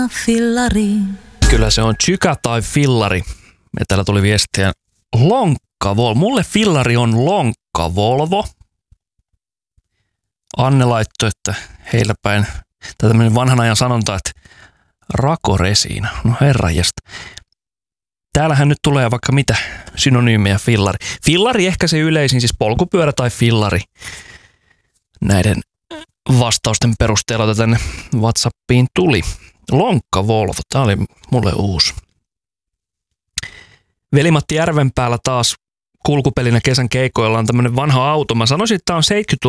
Fillari. Kyllä se on Chyka tai fillari. Ja täällä tuli viestiä Lonkka-Volvo. Mulle fillari on Lonkka-Volvo. Anne laittoi, että heillä päin, tai tämmöinen vanhan ajan sanonta, että rakoresiina. No herranjesta. Täällähän nyt tulee vaikka mitä synonyymejä fillari. Fillari ehkä se yleisin, siis polkupyörä tai fillari. Näiden vastausten perusteella, jota tänne WhatsAppiin tuli. Lonkka-Volvo, tää oli mulle uusi. Veli-Matti Järvenpäällä taas kulkupelinä kesän keikoilla on tämmönen vanha auto. Mä sanoisin, että tää on